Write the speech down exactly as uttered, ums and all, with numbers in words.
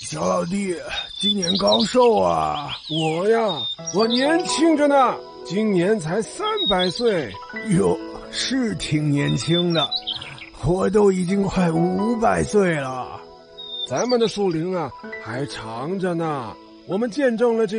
小老弟，今年高寿啊？ 我呀，我年轻着呢，今年才三百岁。 哟，是挺年轻的，我都已经快五百岁了。 咱们的树龄啊，还长着呢。我们见证了这